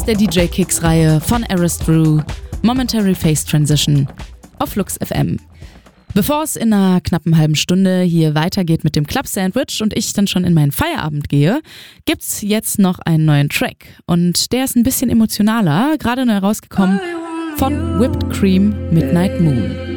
aus der DJ Kicks Reihe von Aristrew, Momentary Phase Transition auf Flux FM. Bevor es in einer knappen halben Stunde hier weitergeht mit dem Club Sandwich und ich dann schon in meinen Feierabend gehe, gibt's jetzt noch einen neuen Track. Und der ist ein bisschen emotionaler, gerade neu rausgekommen von Whipped Cream Midnight Moon.